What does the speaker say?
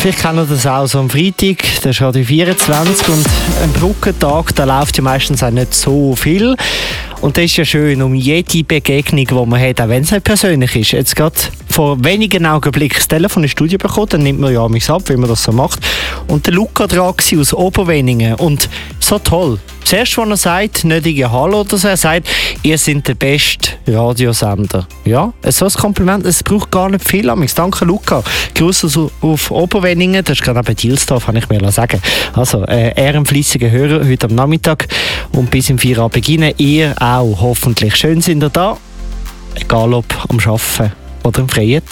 Vielleicht kennen ihr das auch so am Freitag, das ist Radio 24 und am Brückentag, da läuft ja meistens auch nicht so viel. Und das ist ja schön, um jede Begegnung, die man hat, auch wenn es nicht persönlich ist. Jetzt gerade vor wenigen Augenblicken das Telefon ins Studio bekommen, dann nimmt man ja mich ab, wie man das so macht. Und der Luca dran war aus Oberweningen und so toll. Zuerst, als er sagt, nicht irgendwie Hallo oder so, er sagt, ihr seid der beste Radiosender. Ja, so ein Kompliment, es braucht gar nicht viel. Danke, Luca. Grüße auf Oberweningen, das ist gerade bei Dielsdorf, kann ich mir sagen. Also, er ein fleissiger Hörer heute am Nachmittag und bis im Feierabend beginnen. Ihr auch, hoffentlich. Schön sind ihr da, egal ob am Arbeiten oder im freien Tag.